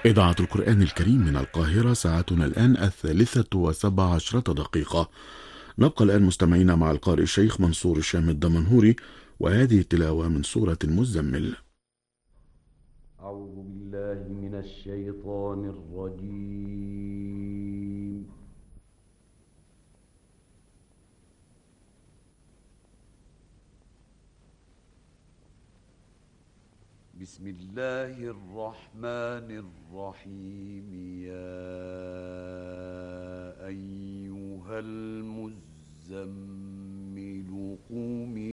إذاعة القرآن الكريم من القاهرة، ساعتنا الآن 3:17. نبقى الآن مستمعين مع القارئ الشيخ منصور الشام الدمنهوري، وهذه التلاوة من سورة المزمل. أعوذ بالله من الشيطان الرجيم. بسم الله الرحمن الرحيم. يا أيها المزمل قم